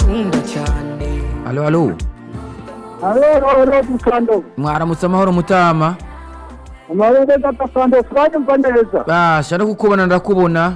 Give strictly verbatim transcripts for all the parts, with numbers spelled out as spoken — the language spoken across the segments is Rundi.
Alo alo. Alo alo Musando. Mwaramutse amahoro Mutama. Amahoro gatafando twaje mbaneza. Basha no kukubona ndakubona.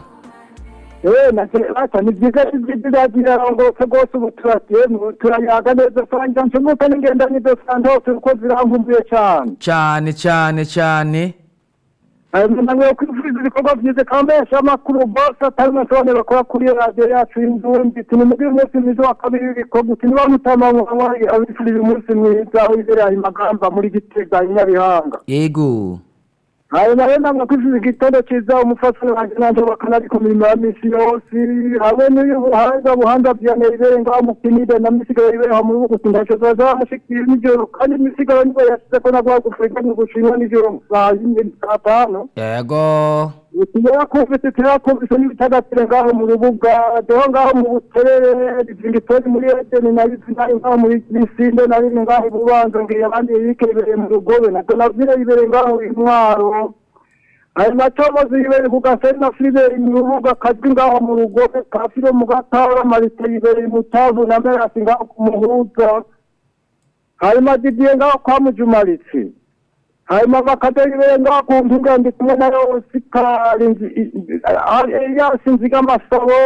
Eh nataka ni byiza byiza byirango twose ubuturatiye mu turayaga neza kandi nshumuka ngenda ni dosando tuko zirankumbuye cyane. Cyane cyane cyane. Ayo namwe kwifuriza ibikorwa byiza kambesha makuru boss atarimo tone bakora kuri radio yacu y'indundi tunumubwira umunsi mwiza wa kabiri ibikorwa tuniba Mutama mwari abifuriza umunsi mwiza aho izera imagamba muri Gitega Nyabihanga. Yego. Ayo nayo namwe kwifuriza igitondo cyiza umufasha wanjye nanje bakanari ku mirimo ya misi yose hamwe n'uyu buhanga buhanga byanezere ngaho mu kinide na misiga ibere mu rugo tundasho zaza mushikira n'ijoro kandi misiga nibo yasize ko nagwa gufrika mu gushimwa n'ijoro zahinde katano. Yego. Utiya kufite tira kufite n'ibitagatire ngaho mu rubuga deho ngaho mu buterere izingitoni muri Eden na bizina ngaho muri Bisinde na bindi ngaho bubanza ngiye abandi yikebere mu rugobe na donavire ibere ngaho intwaro ayo macomo zibere ku gaseri na Fribe mu rubuga kazwi ngaho mu rugobe kafiro mu gatara marite ibere mu tavu na merasi ngaho ku muhuza ayo madidiye ngaho kwa mujumaritse ayo mabakaderi benga kumvuga ndi kumwe nayo sikari yasinziga amasabo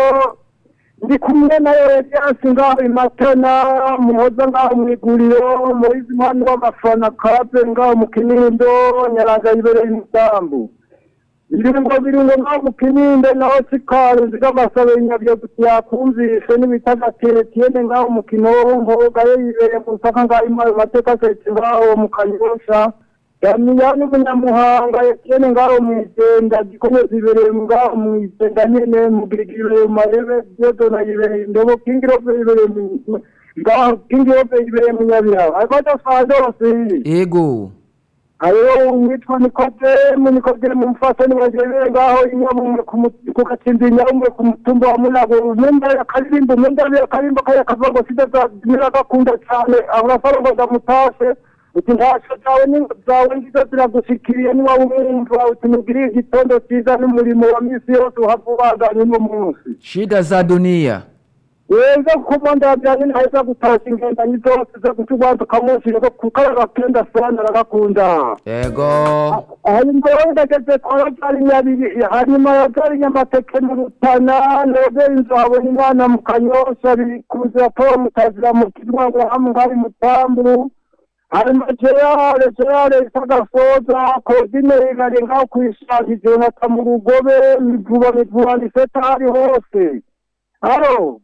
ndi kumwe nayo yasinga imatana muhoza ngaho mwiguriro muri zimana w'amafana kaze ngaho mu kinindo nyaranga ibere imisambu indirimbo birungo ngaho mu kinindo naho sikari nziga amasabo inyabyo yakumvishe n'ibitagatire tiene ngaho mu kinongo gaye ibere musaka ngaho imayo mateka setse ngaho mu kanyosha Yamiyani munyamuhanga yakene ngaho mwigenda gikomeza ibere ngaho mwigenda nyene mugirigire marebe byodo na ibere ndobo kingiro ibere ngaho kingiro ibere munyabira abada fadose Yego. ayo witwa nikote munikote mumfasa ni wajebe ngaho inyamu ku katindi nyamu ku mutumba wa munago nenda yakalimbo nenda yakalimbo kaya kavango sidaza miragakunda cyane abafarongo ndamutashe uti ntasho zawe ni zawe ngizo ziragushikiriye ni wawe umva utinugiriye igitondo cyiza n'umurimo wa misi yose uhavubaganye mu munsi Shida za dunia. Weza kumonda byanye naheza gutasha ingenda nyizose zo gutugwanza kamushire ko kukara kenda sana ragakunda. Yego. Ayi mbona ndageze kwa bari nyabiri harimo yagari nyamateke mu rutana nebe inzabo ni mwana mu kanyosha bikuza po mutazira mu kidwango hamwe ngari mutambu. Harimo Gerard, Gerard isagasoza, Kodine igari ngaho kwishakije nka mu rugobe, mivuba mivuba ndiseta hari hose. Halo?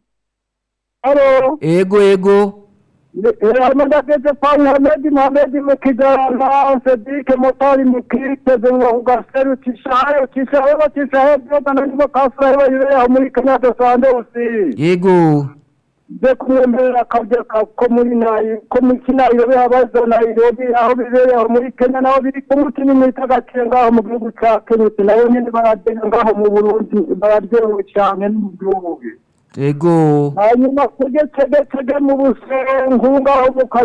Halo? Ego ego. Harimo ndageze kwa Mohamed, Mohamed mukijana, Sedike Motari mukirite zenga ugaseru tishayo, tishayo, tishayo, byoga nandibo kasrayo yire muri Kenya dosande usi. Yego. De kumembera kabya ko muri nayi ko mukina irobe habazo na irobe aho bibere muri Kenya naho biri kumutini mwitagacenga ngaho mu gihugu cya Kenya nayo nyine baradenga ngaho mu Burundi bararyewe cyane n'ubuyobozi Yego. hanyuma kugetse getse mu busengu ngaho mu